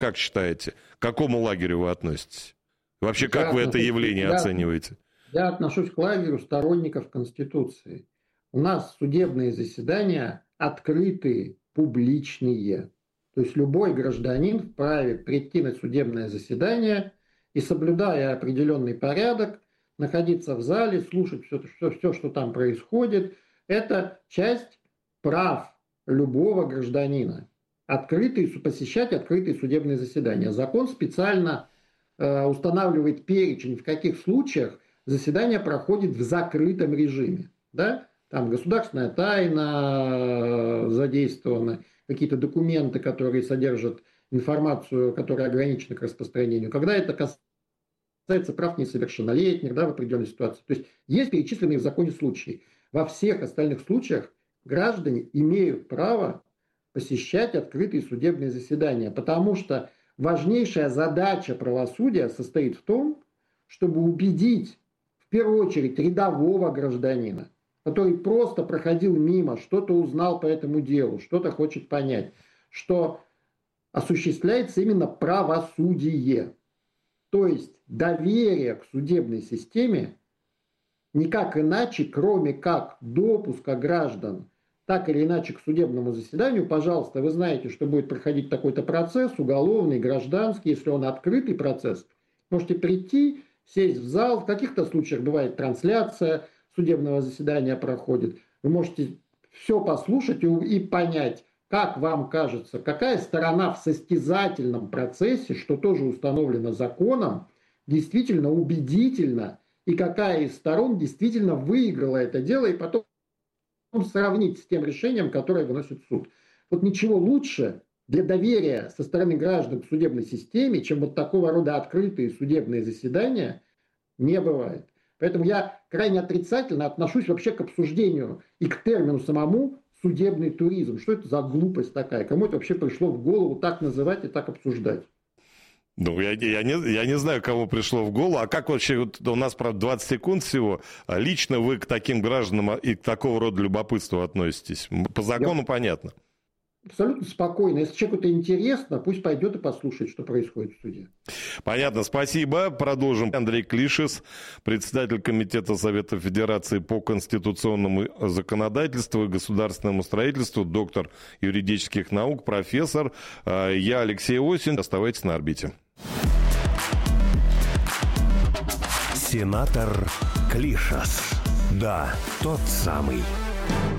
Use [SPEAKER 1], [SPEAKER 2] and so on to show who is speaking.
[SPEAKER 1] Как считаете, к какому лагерю вы относитесь? Вообще, как вы это явление оцениваете?
[SPEAKER 2] Я отношусь к лагерю сторонников Конституции. У нас судебные заседания открытые, публичные. То есть любой гражданин вправе прийти на судебное заседание и, соблюдая определенный порядок, находиться в зале, слушать все, что там происходит. Это часть прав любого гражданина. Посещать открытые судебные заседания. Закон специально устанавливает перечень, в каких случаях заседание проходит в закрытом режиме. Да? Там государственная тайна задействована, какие-то документы, которые содержат информацию, которая ограничена к распространению. Когда это касается прав несовершеннолетних, да, в определенной ситуации. То есть перечисленные в законе случаи. Во всех остальных случаях граждане имеют право посещать открытые судебные заседания, потому что важнейшая задача правосудия состоит в том, чтобы убедить в первую очередь рядового гражданина, который просто проходил мимо, что-то узнал по этому делу, что-то хочет понять, что осуществляется именно правосудие. То есть доверие к судебной системе никак иначе, кроме как допуска граждан так или иначе к судебному заседанию, пожалуйста, вы знаете, что будет проходить такой-то процесс, уголовный, гражданский, если он открытый процесс, можете прийти, сесть в зал, в каких-то случаях бывает трансляция судебного заседания проходит, вы можете все послушать и понять, как вам кажется, какая сторона в состязательном процессе, что тоже установлено законом, действительно убедительна, и какая из сторон действительно выиграла это дело, и потом сравнить с тем решением, которое выносит суд. Вот ничего лучше для доверия со стороны граждан к судебной системе, чем вот такого рода открытые судебные заседания, не бывает. Поэтому я крайне отрицательно отношусь вообще к обсуждению и к термину самому судебный туризм. Что это за глупость такая? Кому это вообще пришло в голову так называть и так обсуждать?
[SPEAKER 1] Ну, я не знаю, кому пришло в голову. А как вообще, вот у нас, правда, 20 секунд всего, лично вы к таким гражданам и к такого рода любопытству относитесь? По закону понятно.
[SPEAKER 2] Абсолютно спокойно. Если человеку это интересно, пусть пойдет и послушает, что происходит в суде.
[SPEAKER 1] Понятно, спасибо. Продолжим. Андрей Клишес, председатель Комитета Совета Федерации по конституционному законодательству и государственному строительству, доктор юридических наук, профессор. Я Алексей Осин. Оставайтесь на орбите.
[SPEAKER 3] Сенатор Клишес. Да, тот самый.